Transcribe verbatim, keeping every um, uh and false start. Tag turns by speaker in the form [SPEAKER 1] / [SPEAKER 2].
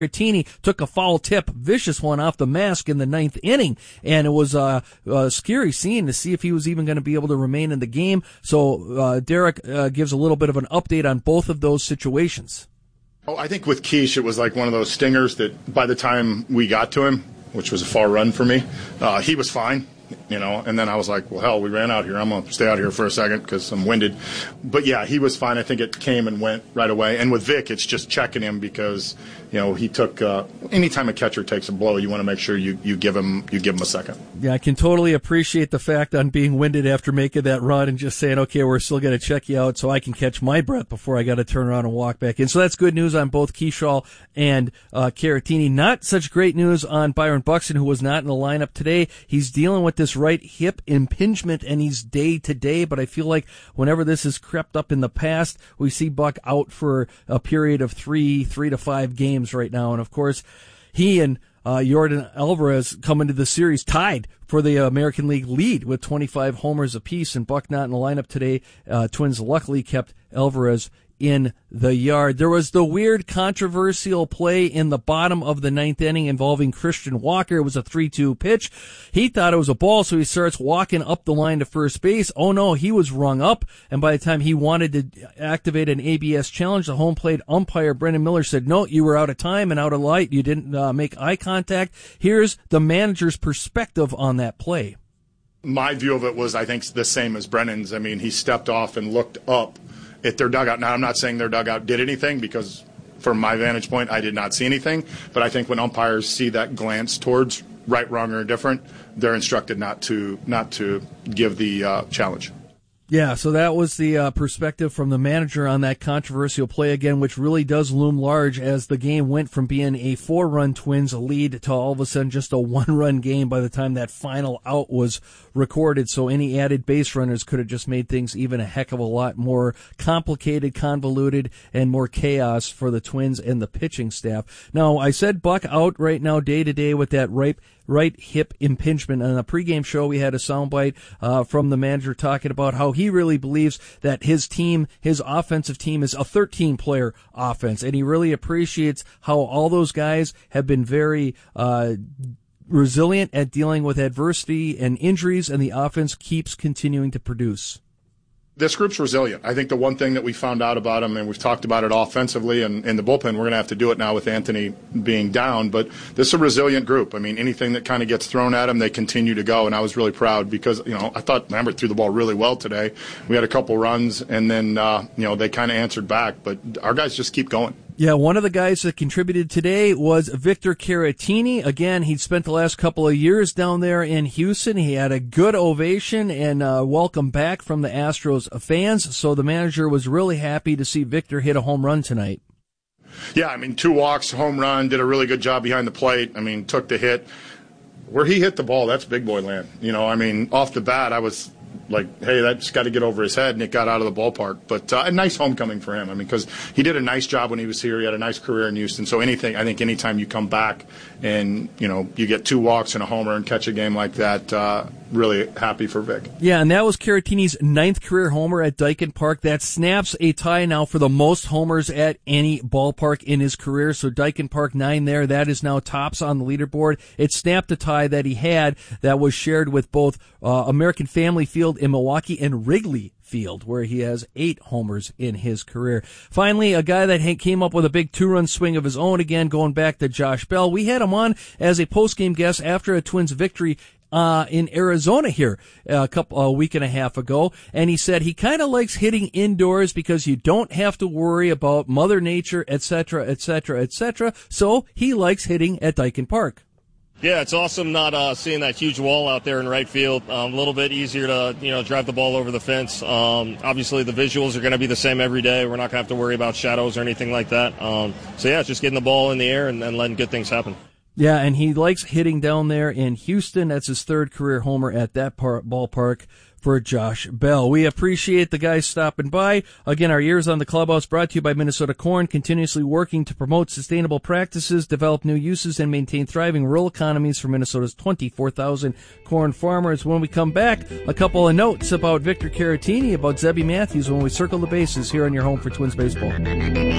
[SPEAKER 1] Caratini took a foul tip, vicious one off the mask in the ninth inning, and it was uh, a scary scene to see if he was even going to be able to remain in the game. So uh, Derek uh, gives a little bit of an update on both of those situations.
[SPEAKER 2] Oh, I think with Keish, it was like one of those stingers that by the time we got to him, which was a far run for me, uh, he was fine. You know, and then I was like, well, hell, we ran out here. I'm going to stay out here for a second because I'm winded. But, yeah, he was fine. I think it came and went right away. And with Vic, it's just checking him because, you know, he took uh, – anytime a catcher takes a blow, you want to make sure you, you give him you give him a second.
[SPEAKER 1] Yeah, I can totally appreciate the fact on being winded after making that run and just saying, okay, we're still going to check you out so I can catch my breath before I got to turn around and walk back in. So that's good news on both Keyshaw and uh, Caratini. Not such great news on Byron Buxton, who was not in the lineup today. He's dealing with this right hip impingement, and he's day to day, but I feel like whenever this has crept up in the past, we see Buck out for a period of three, three to five games right now. And of course, he and uh, Yordan Alvarez come into the series tied for the American League lead with twenty-five homers apiece, and Buck not in the lineup today. Uh, Twins luckily kept Alvarez in the yard. There was the weird controversial play in the bottom of the ninth inning involving Christian Walker. It was a three two pitch. He thought it was a ball, so he starts walking up the line to first base. Oh no, he was rung up, and by the time he wanted to activate an A B S challenge, the home plate umpire, Brendan Miller, said, no, you were out of time and out of light. You didn't uh, make eye contact. Here's the manager's perspective on that play.
[SPEAKER 2] My view of it was, I think, the same as Brennan's. I mean, he stepped off and looked up at their dugout. Now, I'm not saying their dugout did anything because from my vantage point, I did not see anything. But I think when umpires see that glance towards right, wrong, or indifferent, they're instructed not to not to give the uh, challenge.
[SPEAKER 1] Yeah, so that was the uh, perspective from the manager on that controversial play again, which really does loom large as the game went from being a four-run Twins lead to all of a sudden just a one-run game by the time that final out was recorded. So any added base runners could have just made things even a heck of a lot more complicated, convoluted, and more chaos for the Twins and the pitching staff. Now, I said Buck out right now day-to-day with that right right hip impingement. On a pregame show, we had a soundbite uh, from the manager talking about how he really believes that his team, his offensive team, is a thirteen-player offense, and he really appreciates how all those guys have been very uh resilient at dealing with adversity and injuries, and the offense keeps continuing to produce.
[SPEAKER 2] This group's resilient. I think the one thing that we found out about them, and we've talked about it offensively and in the bullpen, we're going to have to do it now with Anthony being down, but this is a resilient group. I mean, anything that kind of gets thrown at them, they continue to go, and I was really proud because, you know, I thought Lambert threw the ball really well today. We had a couple runs, and then, uh, you know, they kind of answered back, but our guys just keep going.
[SPEAKER 1] Yeah, one of the guys that contributed today was Victor Caratini. Again, he'd spent the last couple of years down there in Houston. He had a good ovation and uh, welcome back from the Astros fans, so the manager was really happy to see Victor hit a home run tonight.
[SPEAKER 2] Yeah, I mean, two walks, home run, did a really good job behind the plate. I mean, took the hit. Where he hit the ball, that's big boy land. You know, I mean, off the bat, I was like, hey, that's got to get over his head, and it got out of the ballpark. But uh, a nice homecoming for him. I mean, because he did a nice job when he was here. He had a nice career in Houston. So anything, I think anytime you come back and, you know, you get two walks and a homer and catch a game like that, uh, really happy for Vic.
[SPEAKER 1] Yeah, and that was Caratini's ninth career homer at Daikin Park. That snaps a tie now for the most homers at any ballpark in his career. So Daikin Park, nine there. That is now tops on the leaderboard. It snapped a tie that he had that was shared with both uh, American Family Field in Milwaukee and Wrigley Field, where he has eight homers in his career. Finally, a guy that came up with a big two-run swing of his own again, going back to Josh Bell. We had him on as a post-game guest after a Twins victory Uh, in Arizona here a couple a week and a half ago, and he said he kind of likes hitting indoors because you don't have to worry about Mother Nature, et cetera, et cetera, et cetera. So he likes hitting at Daikin Park.
[SPEAKER 3] Yeah, it's awesome not uh, seeing that huge wall out there in right field. Um, a little bit easier to you know drive the ball over the fence. Um, obviously, the visuals are going to be the same every day. We're not going to have to worry about shadows or anything like that. Um, so yeah, it's just getting the ball in the air and, and letting good things happen.
[SPEAKER 1] Yeah, and he likes hitting down there in Houston. That's his third career homer at that par- ballpark for Josh Bell. We appreciate the guys stopping by. Again, our Ears on the Clubhouse brought to you by Minnesota Corn, continuously working to promote sustainable practices, develop new uses, and maintain thriving rural economies for Minnesota's twenty-four thousand corn farmers. When we come back, a couple of notes about Victor Caratini, about Zebby Matthews when we circle the bases here on your home for Twins baseball.